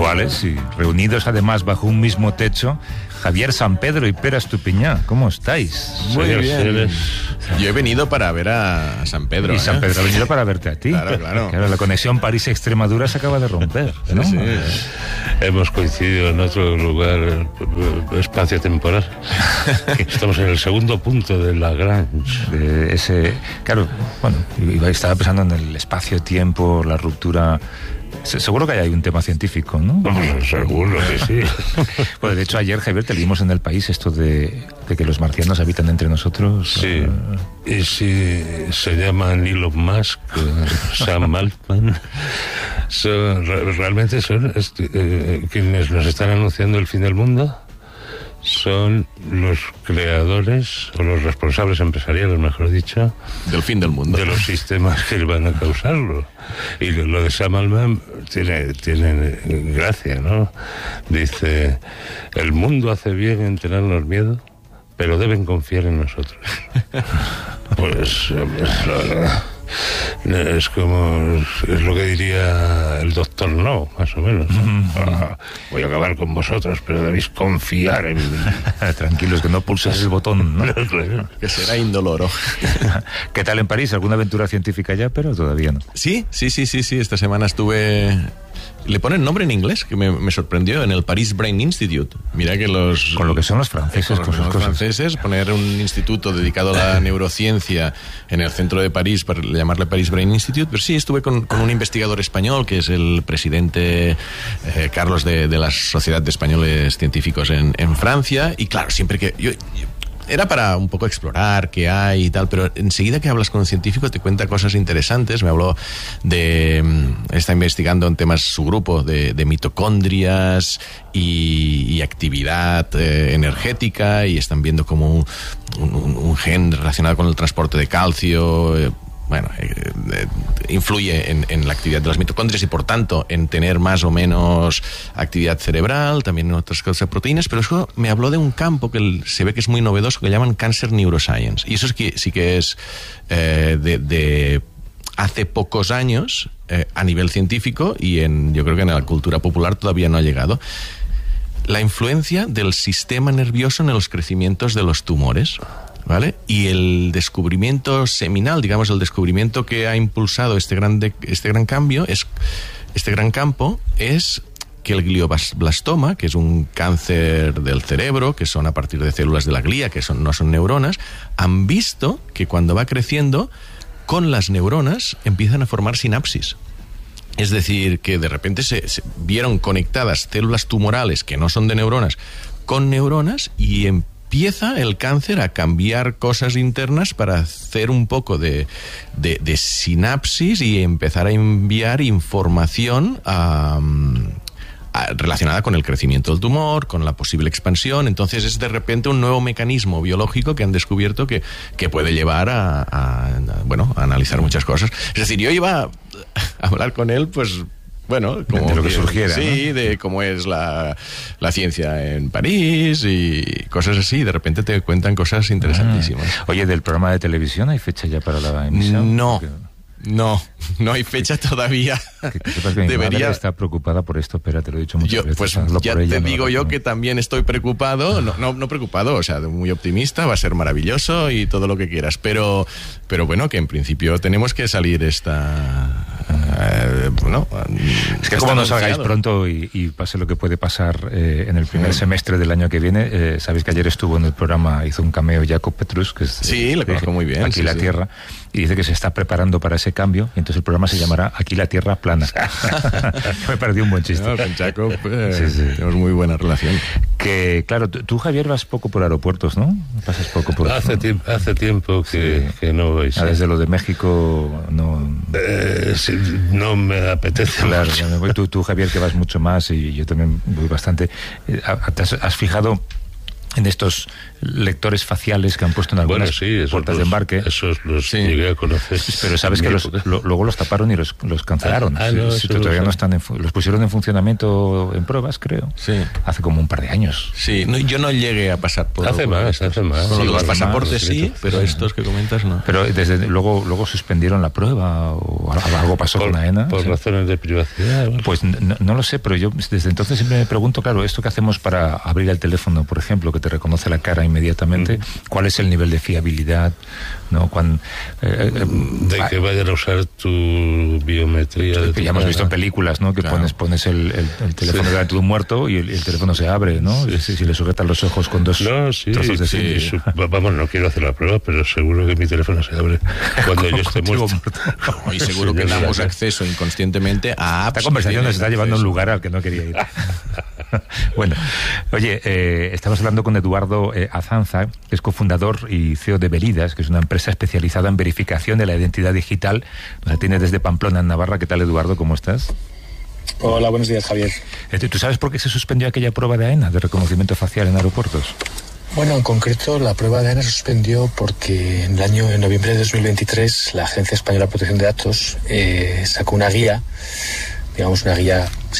Puntuales y reunidos además bajo un mismo techo. Javier San Pedro y Pere Estupiñán, ¿cómo estáis? Muy bien. Yo he venido para ver a San Pedro. Y San Pedro ha venido para verte a ti. Claro. La conexión París-Extremadura se acaba de romper, ¿no? Sí. Hemos coincidido en otro lugar espacio-temporal. Estamos en el segundo punto de Lagrange. Claro, bueno, estaba pensando en el espacio-tiempo, la ruptura. Seguro que hay un tema científico, ¿no? Seguro que sí. Bueno, de hecho, ayer, Javier, te leímos en El País esto de que los marcianos habitan entre nosotros. Sí. Y si se llaman Elon Musk, Sam Altman, realmente son quienes nos están anunciando el fin del mundo. Son los creadores o los responsables empresariales, mejor dicho, del fin del mundo, de los sistemas que van a causarlo. Y lo de Sam Altman tiene gracia, ¿no? Dice: el mundo hace bien en tenernos miedo, pero deben confiar en nosotros. Pues la verdad, es lo que diría el Doctor No, más o menos. Voy a acabar con vosotros, pero debéis confiar en mí. Tranquilos, que no pulses el botón, ¿no? Claro. Que será indoloro. ¿Qué tal en París? ¿Alguna aventura científica ya? Pero todavía no. Sí. Esta semana estuve... Le ponen nombre en inglés, que me sorprendió, en el Paris Brain Institute. Mira que con lo que son los franceses. Franceses, poner un instituto dedicado a la neurociencia en el centro de París, para llamarle Paris Brain Institute. Pero sí, estuve con un investigador español, que es el presidente Carlos de la Sociedad de Españoles Científicos en Francia. Y claro, siempre que... Era para un poco explorar qué hay y tal, pero enseguida que hablas con un científico te cuenta cosas interesantes. Me habló está investigando en temas, su grupo, de mitocondrias y actividad energética, y están viendo como un gen relacionado con el transporte de calcio. Influye en la actividad de las mitocondrias y por tanto en tener más o menos actividad cerebral, también en otras cosas de proteínas. Pero eso me habló de un campo que se ve que es muy novedoso, que llaman Cancer Neuroscience, y eso sí que es de hace pocos años a nivel científico, y yo creo que en la cultura popular todavía no ha llegado. La influencia del sistema nervioso en los crecimientos de los tumores, ¿vale? Y el descubrimiento seminal, digamos, el descubrimiento que ha impulsado este gran campo, es que el glioblastoma, que es un cáncer del cerebro, que son a partir de células de la glía, que no son neuronas, han visto que cuando va creciendo, con las neuronas empiezan a formar sinapsis. Es decir, que de repente se vieron conectadas células tumorales que no son de neuronas con neuronas, y empieza el cáncer a cambiar cosas internas para hacer un poco de sinapsis y empezar a enviar información relacionada con el crecimiento del tumor, con la posible expansión. Entonces es de repente un nuevo mecanismo biológico que han descubierto que puede llevar a analizar muchas cosas. Es decir, yo iba a hablar con él, pues... Bueno, como de lo que surgiera, sí, ¿no? De cómo es la ciencia en París y cosas así. De repente te cuentan cosas interesantísimas. Oye, ¿del programa de televisión hay fecha ya para la emisión? No hay fecha todavía. Que sepas que mi madre está preocupada por esto, pero te lo he dicho muchas veces. Pues ya te digo yo que también estoy preocupado, no preocupado, o sea, muy optimista, va a ser maravilloso y todo lo que quieras, pero bueno, que en principio tenemos que salir es que como no salgáis pronto y pase lo que puede pasar en el primer semestre del año que viene, sabéis que ayer estuvo en el programa, hizo un cameo Jacob Petrus, que es le conozco muy bien, Aquí la Tierra, y dice que se está preparando para ese cambio, y entonces el programa se llamará Aquí la Tierra plana. Me perdí un buen chiste. No, con Jacob tenemos muy buena relación. Que claro, tú, Javier, vas poco por aeropuertos, ¿no? Pasas poco por... Hace tiempo que no voy. Sí. Desde lo de México no... no me apetece. Claro, tú, Javier, que vas mucho más, y yo también voy bastante. ¿Has fijado en estos lectores faciales que han puesto en algunas puertas de embarque. Esos los llegué a conocer. Pero sabes que luego los taparon y los cancelaron. Todavía no están los pusieron en funcionamiento en pruebas, creo. Sí. Hace como un par de años. Sí, yo no llegué a pasar por... Hace más. Con los pasaportes sí, pero estos que comentas no. Pero desde luego suspendieron la prueba o algo pasó con AENA. Por razones de privacidad. ¿No? Pues no lo sé, pero yo desde entonces siempre me pregunto, claro, esto que hacemos para abrir el teléfono, por ejemplo, que te reconoce la cara inmediatamente, ¿cuál es el nivel de fiabilidad? ¿No? De que vayan a usar tu biometría. Que ya hemos visto en películas, ¿no? Que pones el teléfono delante de un muerto y el teléfono se abre, ¿no? Si le sujetan los ojos con dos trozos de cine. Vamos, no quiero hacer la prueba, pero seguro que mi teléfono se abre cuando yo esté muerto. Y seguro que damos acceso inconscientemente a apps. Esta conversación nos está llevando a un lugar al que no quería ir. Bueno, oye, estamos hablando con Eduardo Azanza, que es cofundador y CEO de Veridas, que es una empresa especializada en verificación de la identidad digital. Nos atiende desde Pamplona, en Navarra. ¿Qué tal, Eduardo? ¿Cómo estás? Hola, buenos días, Javier. ¿Tú sabes por qué se suspendió aquella prueba de AENA, de reconocimiento facial en aeropuertos? Bueno, en concreto, la prueba de AENA se suspendió porque en noviembre de 2023, la Agencia Española de Protección de Datos sacó una guía,